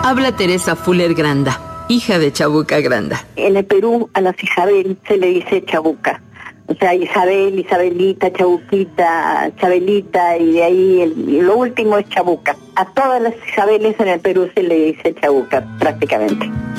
Habla Teresa Fuller Granda, hija de Chabuca Granda. En el Perú a las Isabel se le dice Chabuca. O sea, Isabel, Isabelita, Chabuquita, Chabelita, y de ahí lo último es Chabuca. A todas las Isabeles en el Perú se le dice Chabuca, prácticamente.